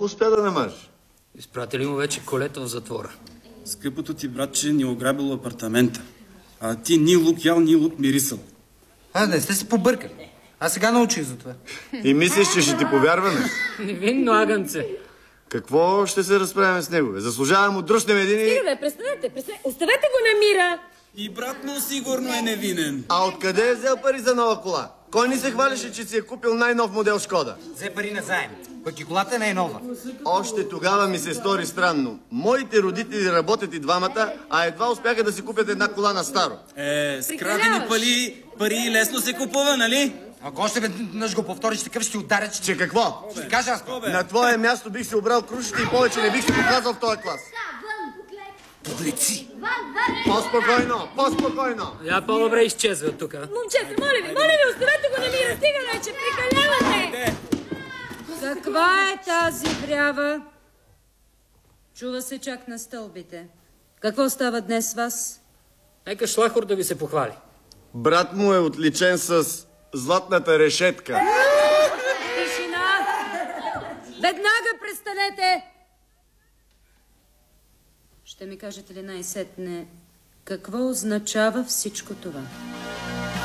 успя да намажеш? Изпратили му вече колета в затвора. Скъпото ти братче ни ограбило апартамента. А ти ни лук ял, ни лук мирисал. Не сте се побъркали. Аз сега научих за това. И мислиш, че ще ти повярваме? Невинно агънце. Какво ще се разправим с него? Заслужава му дръжнем един и... Стига бе, престанете. Оставете го на мира. И брат му сигурно е невинен. А откъде е взел пари за нова кола? Кой ни се хвалеше, че си е купил най-нов модел Шкода? Взе пари на заем. Пък и колата не е нова. Още тогава ми се стори странно. Моите родители работят и двамата, а едва успяха да си купят една кола на старо. С крадени пари лесно се купува, нали? Ако още веднъж го повториш такъв, ще ти ударя, Че какво? Ще ти кажа аз. На твое място бих се обрал крушите и повече не бих се показал в този клас. Подлеци! По-спокойно, по-спокойно! Я по-добре изчезва от тук. Момчета, моля ви, оставете го на мира. Стига вече, прекалявате. Каква е тази врява? Чува се чак на стълбите. Какво става днес с вас? Нека Шлахор да ви се похвали. Брат му е отличен с златната решетка. Тишина! Веднага престанете! Ще ми кажете ли най-сетне какво означава всичко това?